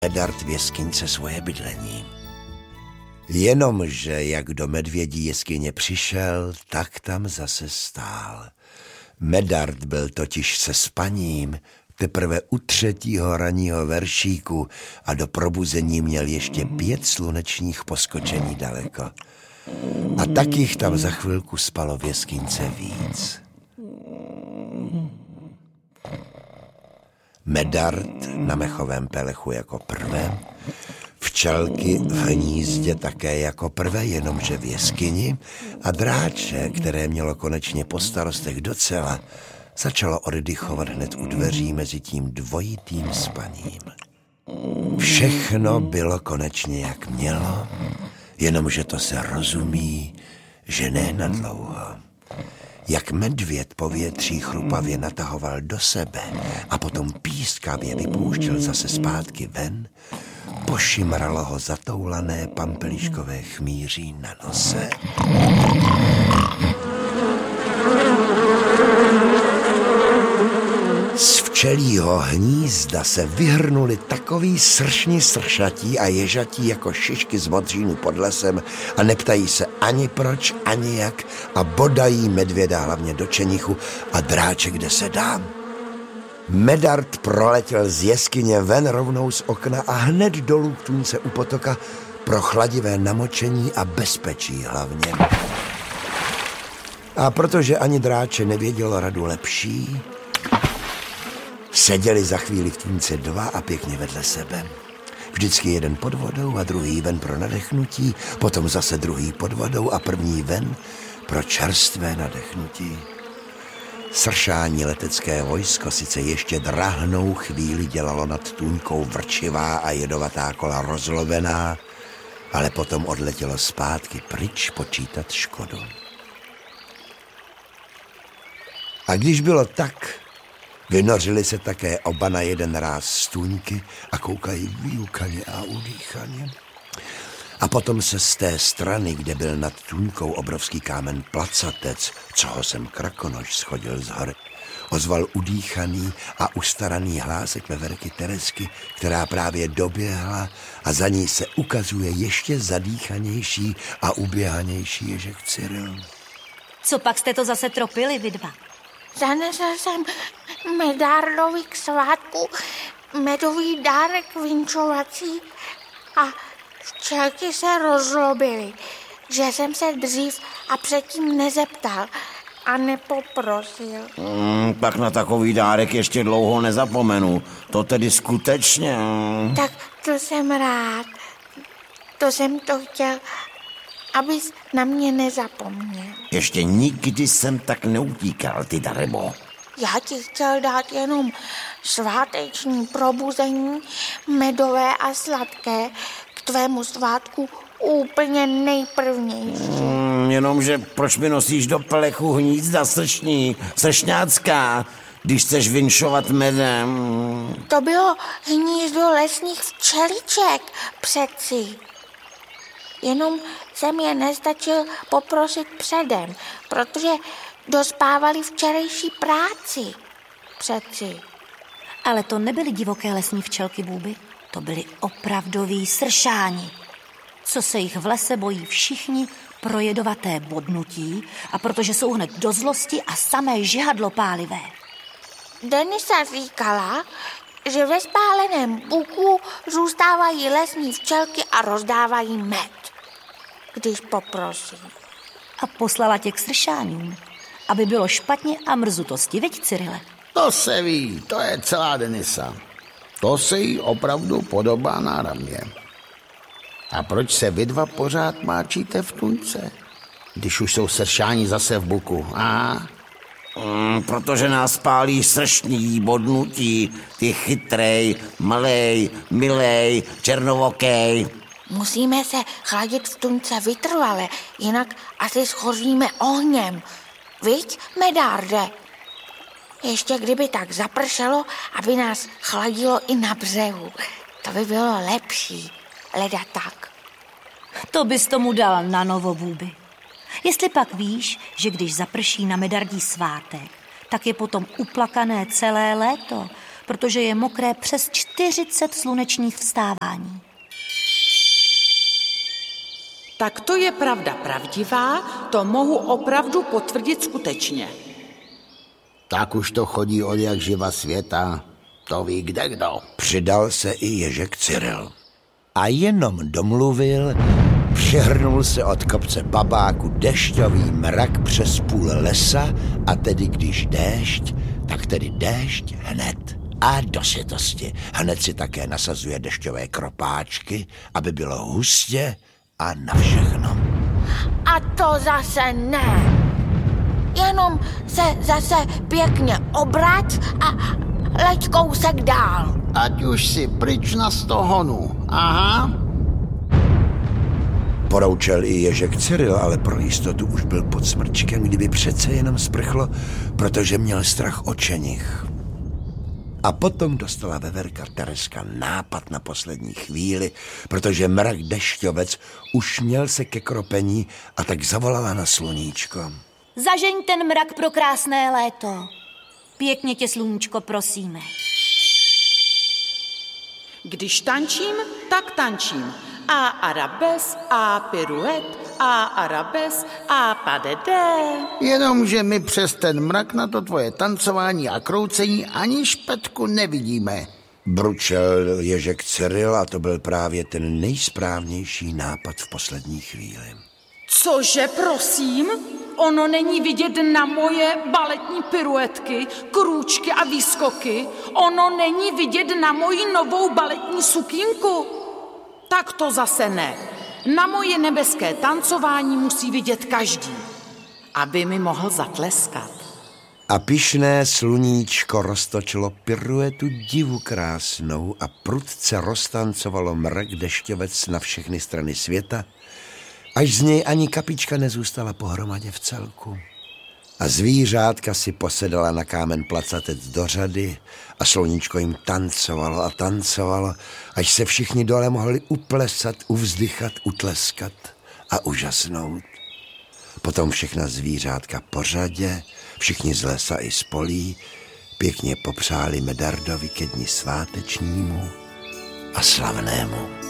Medard v jeskyňce svoje bydlení. Jenomže jak do medvědí jeskyně přišel, tak tam zase stál. Medard byl totiž se spaním teprve u 3. ranního veršíku a do probuzení měl ještě 5 slunečních poskočení daleko. A tak jich tam za chvilku spalo v jeskyňce víc. Medard na mechovém pelechu jako prvé, včelky v hnízdě také jako prvé, jenomže v jeskyni, a dráče, které mělo konečně po starostech docela, začalo oddychovat hned u dveří mezi tím dvojitým spaním. Všechno bylo konečně jak mělo, jenomže to se rozumí, že ne na dlouho. Jak medvěd po větří chrupavě natahoval do sebe a potom pískavě vypouštěl zase zpátky ven, pošimralo ho zatoulané pampeliškové chmíří na nose. Z včelího hnízda se vyhrnuli takový sršni sršatí a ježatí jako šišky z modřínu pod lesem a neptají se ani proč, ani jak a bodají medvěda hlavně do čenichu a dráče kde se dá. Medard proletěl z jeskyně ven rovnou z okna a hned dolů k tůňce u potoka pro chladivé namočení a bezpečí hlavně. A protože ani dráče nevědělo radu lepší, seděli za chvíli v tůňce 2 a pěkně vedle sebe. Vždycky jeden pod vodou a druhý ven pro nadechnutí, potom zase druhý pod vodou a první ven pro čerstvé nadechnutí. Sršání letecké vojsko sice ještě drahnou chvíli dělalo nad tůňkou vrčivá a jedovatá kola rozlovená, ale potom odletělo zpátky pryč počítat škodu. A když bylo tak, vynořili se také oba na jeden ráz z tůňky a koukají vyjukaně a udýchaně. A potom se z té strany, kde byl nad tůňkou obrovský kámen placatec, co ho sem krakonoš schodil z hory, ozval udýchaný a ustaraný hlásek veverky Teresky, která právě doběhla a za ní se ukazuje ještě zadýchanější a uběhanější Ježek Cyril. Co pak jste to zase tropili, vy dva? Zanesl jsem Medardovi k svátku medový dárek vinčovací a včelky se rozlobily, že jsem se dřív a předtím nezeptal a nepoprosil. Tak na takový dárek ještě dlouho nezapomenu. To tedy skutečně. Tak to jsem rád. To jsem to chtěl, abys na mě nezapomněl. Ještě nikdy jsem tak neutíkal, ty Darebo. Já ti chtěl dát jenom sváteční probuzení, medové a sladké, k tvému svátku úplně nejprvnější. Jenomže proč mi nosíš do pelechu hnízda sršňácká, když chceš vinšovat medem? To bylo hnízdo lesních včeliček přeci. Jenom jsem je nestačil poprosit předem, protože dospávali včerejší práci přeci. Ale to nebyly divoké lesní včelky, Bůby. To byly opravdoví sršáni. Co se jich v lese bojí všichni pro jedovaté bodnutí a protože jsou hned do zlosti a samé žihadlo pálivé. Denisa říkala, že ve spáleném buku zůstávají lesní včelky a rozdávají med, když poprosí. A poslala tě k sršáním, aby bylo špatně a mrzutosti, viď, Cyrile? To se ví, to je celá Denisa. To se jí opravdu podobá náramně. A proč se vy dva pořád máčíte v tůňce, když už jsou sršáni zase v buku, Protože nás pálí sršní bodnutí, ty chytrej, malej, milej, černovokej. Musíme se chladit v tůňce vytrvale, jinak asi schoříme ohněm. Viď, Medarde? Ještě kdyby tak zapršelo, aby nás chladilo i na břehu. To by bylo lepší, leda tak. To bys tomu dal na novo, Bůby. Jestli pak víš, že když zaprší na Medardí svátek, tak je potom uplakané celé léto, protože je mokré přes 40 slunečních vstávání. Tak to je pravda pravdivá, to mohu opravdu potvrdit skutečně. Tak už to chodí od jak živa světa. To ví kdekdo. Přidal se i Ježek Cyril. A jenom domluvil, přihrnul se od kopce babáku dešťový mrak přes půl lesa a tedy když déšť, tak tedy déšť hned a do světosti. Hned si také nasazuje dešťové kropáčky, aby bylo hustě a na všechno. A to zase ne. Jenom se zase pěkně obrať a leď kousek dál. Ať už si pryč na stohonu. Aha. Poroučel i Ježek Cyril, ale pro jistotu už byl pod smrčkem, kdyby přece jenom sprchlo, protože měl strach o čenich. A potom dostala veverka Tereska nápad na poslední chvíli, protože mrak dešťovec už měl se ke kropení a tak zavolala na sluníčko. Zažeň ten mrak pro krásné léto. Pěkně tě, sluníčko, prosíme. Když tančím, tak tančím. A arabes, a piruet, a arabes, a padede. Jenomže my přes ten mrak na to tvoje tancování a kroucení ani špetku nevidíme. Bručel Ježek Cyril a to byl právě ten nejsprávnější nápad v poslední chvíli. Cože, prosím? Ono není vidět na moje baletní piruetky, krůčky a výskoky? Ono není vidět na moji novou baletní sukínku? Tak to zase ne. Na moje nebeské tancování musí vidět každý, aby mi mohl zatleskat. A pyšné sluníčko roztočilo piruetu divu krásnou a prudce roztancovalo mrak dešťovec na všechny strany světa, až z něj ani kapička nezůstala pohromadě v celku. A zvířátka si posedala na kámen placatec do řady a sluníčko jim tancovalo a tancovalo, až se všichni dole mohli uplesat, uvzdychat, utleskat a úžasnout. Potom všechna zvířátka po řadě, všichni z lesa i z polí, pěkně popřáli Medardovi ke dni svátečnímu a slavnému.